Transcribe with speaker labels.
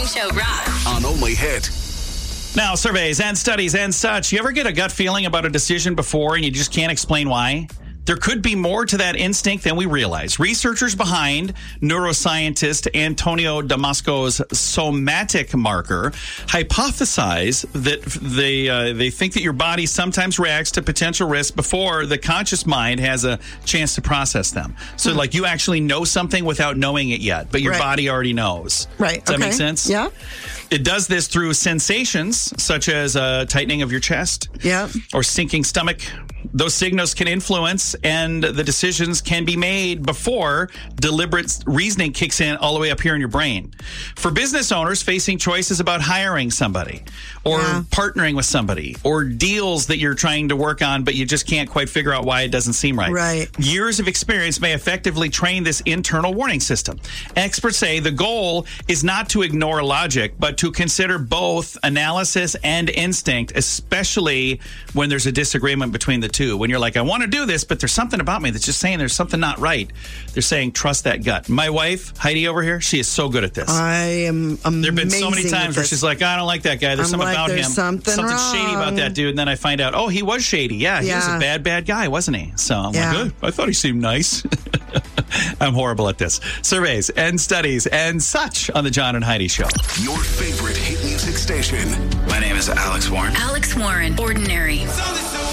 Speaker 1: Morning Show rocks.
Speaker 2: On Only Hit.
Speaker 3: Now, surveys and studies and such. You ever get a gut feeling about a decision before and you just can't explain why? There could be more to that instinct than we realize. Researchers behind neuroscientist Antonio Damasco's somatic marker hypothesize that they think that your body sometimes reacts to potential risks before the conscious mind has a chance to process them. So, like, you actually know something without knowing it yet, but your body already knows.
Speaker 4: Right.
Speaker 3: Does that make sense?
Speaker 4: Yeah.
Speaker 3: It does this through sensations such as tightening of your chest or sinking stomach. Those signals can influence, and the decisions can be made before deliberate reasoning kicks in all the way up here in your brain. For business owners facing choices about hiring somebody or partnering with somebody or deals that you're trying to work on, but you just can't quite figure out why it doesn't seem right.
Speaker 4: Right.
Speaker 3: Years of experience may effectively train this internal warning system. Experts say the goal is not to ignore logic, but to consider both analysis and instinct, especially when there's a disagreement between the two. When you're like, I want to do this, but there's something about me that's just saying there's something not right. They're saying, trust that gut. My wife, Heidi over here, she is so good at this.
Speaker 4: I am amazing.
Speaker 3: There have been so many times where she's like, I don't like that guy. There's something about him.
Speaker 4: Something
Speaker 3: shady about that dude. And then I find out, oh, he was shady. Yeah, he was a bad guy, wasn't he? So I'm like, I thought he seemed nice. I'm horrible at this. Surveys and studies and such on the John and Heidi Show.
Speaker 2: Your favorite hit music station.
Speaker 5: My name is Alex Warren.
Speaker 1: Alex Warren, Ordinary.
Speaker 6: So